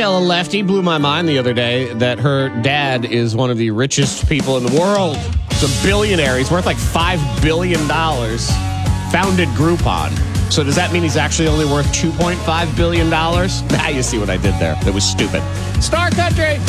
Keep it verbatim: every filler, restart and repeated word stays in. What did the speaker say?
Stella Lefty blew my mind the other day that her dad is one of the richest people in the world. He's a billionaire. He's worth like five billion dollars. Founded Groupon. So does that mean he's actually only worth two point five billion dollars? Now you see what I did there. That was stupid. Star Country!